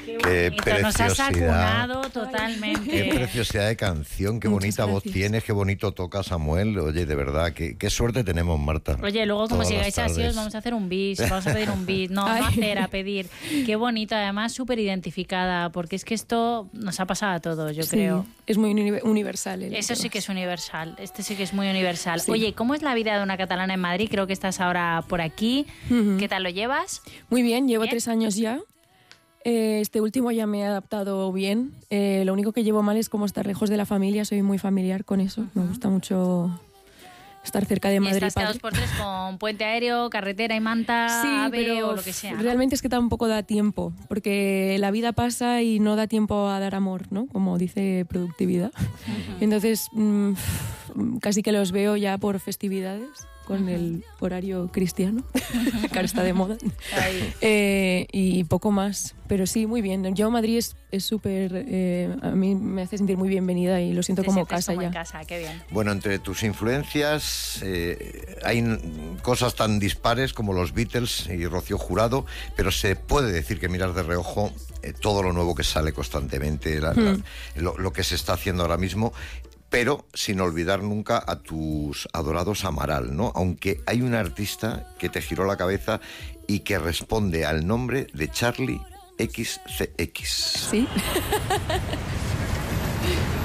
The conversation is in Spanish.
Qué bonito, nos has preciosidad. acunado totalmente. Qué preciosidad de canción, qué Muchas bonita voz gracias. tienes, qué bonito toca Samuel. Oye, de verdad, qué suerte tenemos, Marta. Oye, luego como Todas las sigáis así tardes. os vamos a hacer un bis, vamos a pedir un bis, no Ay. hacer, a pedir. Qué bonito, además súper identificada, porque es que esto nos ha pasado a todos, yo Sí, creo. es muy universal. Eso sí que es universal, este sí que es muy universal. Sí. Oye, ¿cómo es la vida de una catalana en Madrid? Creo que estás ahora por aquí. Ujú. ¿Qué tal lo llevas? Muy bien, llevo Bien. 3 años ya. Este último ya me he adaptado bien. Lo único que llevo mal es como estar lejos de la familia. Soy muy familiar con eso. Me gusta mucho estar cerca de Y madre y estás cada padre. 2x3 con puente aéreo, carretera y manta, Sí, ave pero o lo que sea, ¿no? realmente es que tampoco da tiempo, porque la vida pasa y no da tiempo a dar amor, ¿no? Como dice productividad. Entonces, casi que los veo ya por festividades, con el horario cristiano, que ahora está de moda. Ahí. Y poco más. Pero sí, muy bien. Yo Madrid es súper... a mí me hace sentir muy bienvenida y lo siento Te como sientes casa como ya. en casa, qué bien. Bueno, entre tus influencias hay cosas tan dispares como los Beatles y Rocío Jurado, pero se puede decir que miras de reojo todo lo nuevo que sale constantemente, lo que se está haciendo ahora mismo, pero sin olvidar nunca a tus adorados Amaral, ¿no? Aunque hay un artista que te giró la cabeza y que responde al nombre de Charlie XCX. Sí.